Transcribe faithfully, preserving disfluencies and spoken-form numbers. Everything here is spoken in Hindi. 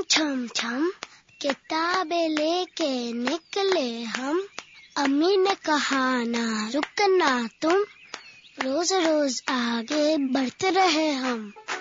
छम छम किताबें लेके निकले हम। अम्मी ने कहा ना रुकना तुम, रोज रोज आगे बढ़ते रहे हम।